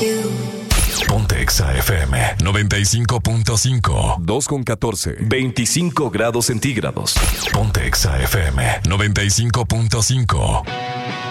Ponte Exa FM 95.5. 2:14. 25 grados centígrados. Ponte Exa FM 95.5.